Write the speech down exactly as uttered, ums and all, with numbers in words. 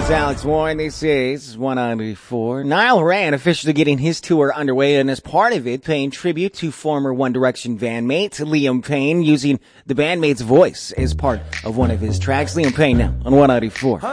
is Alex Warren. This is one ninety-four. Niall Horan officially getting his tour underway, and as part of it, paying tribute to former One Direction bandmate Liam Payne, using the bandmate's voice as part of one of his tracks. Liam Payne now on one ninety-four.